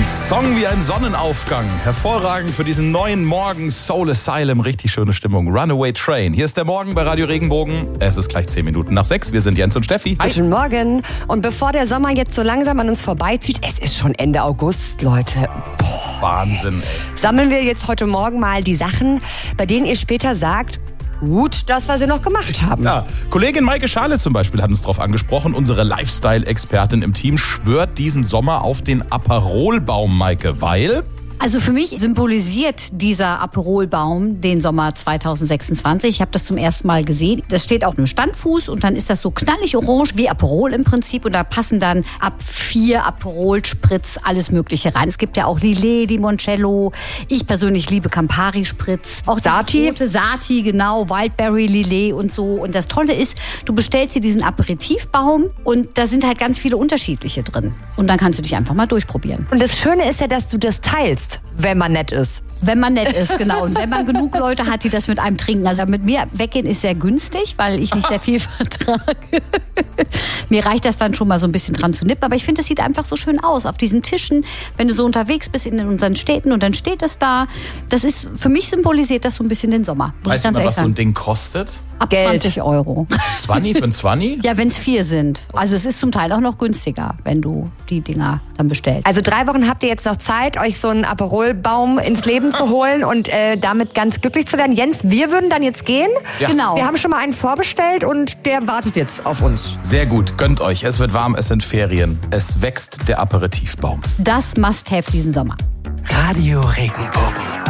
Song wie ein Sonnenaufgang. Hervorragend für diesen neuen Morgen. Soul Asylum, richtig schöne Stimmung. Runaway Train. Hier ist der Morgen bei Radio Regenbogen. Es ist gleich 10 Minuten nach 6. Wir sind Jens und Steffi. Hi. Guten Morgen. Und bevor der Sommer jetzt so langsam an uns vorbeizieht, es ist schon Ende August, Leute. Wahnsinn, ey. Sammeln wir jetzt heute Morgen mal die Sachen, bei denen ihr später sagt, gut, dass wir sie noch gemacht haben. Ja, Kollegin Maike Schale zum Beispiel hat uns darauf angesprochen. Unsere Lifestyle-Expertin im Team schwört diesen Sommer auf den Aperolbaum, Maike, weil... Also für mich symbolisiert dieser Aperolbaum den Sommer 2026. Ich habe das zum ersten Mal gesehen. Das steht auf einem Standfuß und dann ist das so knallig orange wie Aperol im Prinzip. Und da passen dann ab 4 Aperol-Spritz alles Mögliche rein. Es gibt ja auch Lillet, Limoncello. Ich persönlich liebe Campari-Spritz. Auch Sati. Sati, genau, Wildberry, Lillet und so. Und das Tolle ist, du bestellst dir diesen Aperitivbaum und da sind halt ganz viele unterschiedliche drin. Und dann kannst du dich einfach mal durchprobieren. Und das Schöne ist ja, dass du das teilst, wenn man nett ist. Wenn man nett ist, genau. Und wenn man genug Leute hat, die das mit einem trinken. Also mit mir weggehen ist sehr günstig, weil ich nicht sehr viel vertrage. Mir reicht das dann schon mal so ein bisschen dran zu nippen. Aber ich finde, das sieht einfach so schön aus. Auf diesen Tischen, wenn du so unterwegs bist in unseren Städten und dann steht es da. Das ist, für mich symbolisiert das so ein bisschen den Sommer. Weißt du mal, was so ein Ding kostet? Ab Geld. 20 Euro. 20 für ein 20? Ja, wenn es 4 sind. Also es ist zum Teil auch noch günstiger, wenn du die Dinger dann bestellst. Also 3 Wochen habt ihr jetzt noch Zeit, euch so einen Aperolbaum ins Leben zu holen und damit ganz glücklich zu werden. Jens, wir würden dann jetzt gehen. Ja. Genau. Wir haben schon mal einen vorbestellt und der wartet jetzt auf uns. Sehr gut, gönnt euch. Es wird warm, es sind Ferien. Es wächst der Aperitivbaum. Das Must-Have diesen Sommer. Radio Regenbogen.